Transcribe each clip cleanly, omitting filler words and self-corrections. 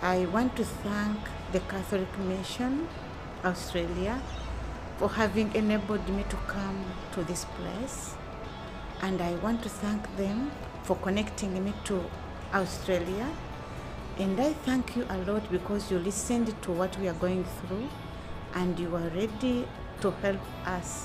I want to thank the Catholic Mission, Australia, for having enabled me to come to this place. And I want to thank them for connecting me to Australia. And I thank you a lot because you listened to what we are going through and you are ready to help us.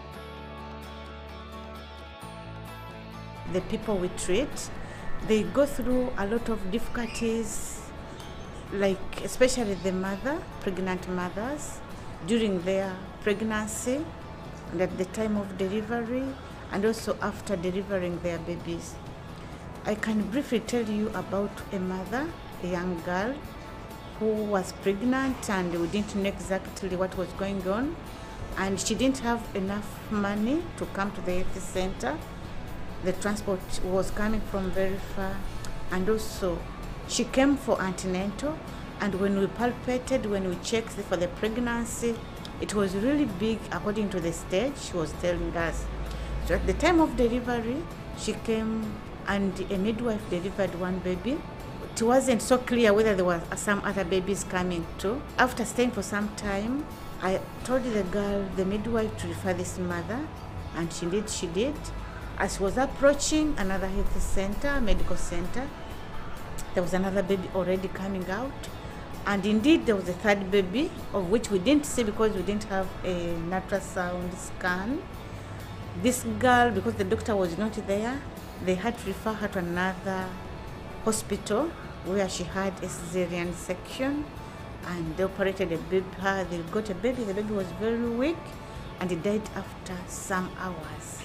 The people we treat, they go through a lot of difficulties, like especially the mother, pregnant mothers, during their pregnancy and at the time of delivery and also after delivering their babies. I can briefly tell you about a mother, a young girl who was pregnant and we didn't know exactly what was going on, and she didn't have enough money to come to the health center. The transport was coming from very far, and also she came for antenatal, and when we palpated, when we checked for the pregnancy, it was really big according to the stage she was telling us. So at the time of delivery, she came and a midwife delivered one baby. It wasn't so clear whether there were some other babies coming too. After staying for some time, I told the girl, the midwife, to refer this mother, and she did. As she was approaching another health center, medical center, there was another baby already coming out. And indeed, there was a third baby, of which we didn't see because we didn't have a ultrasound scan. This girl, because the doctor was not there, they had to refer her to another hospital where she had a cesarean section, and they operated a baby. They got a baby. The baby was very weak, and he died after some hours.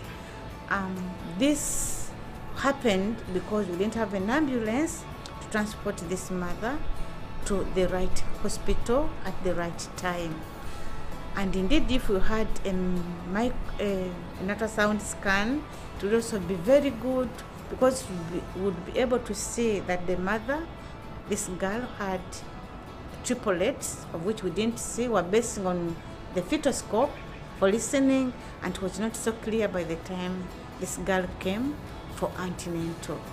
This happened because we didn't have an ambulance to transport this mother to the right hospital at the right time. And indeed, if we had an ultrasound scan, it would also be very good because we would be able to see that the mother, this girl, had triplets, of which we didn't see. We're basing on the fetoscope for listening, and it was not so clear by the time this girl came for antenatal.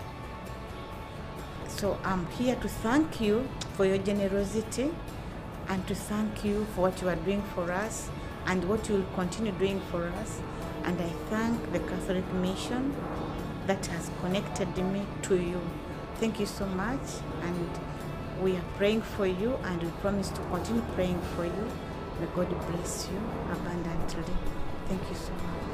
So I'm here to thank you for your generosity and to thank you for what you are doing for us and what you will continue doing for us. And I thank the Catholic Mission that has connected me to you. Thank you so much, and we are praying for you, and we promise to continue praying for you. May God bless you abundantly. Thank you so much.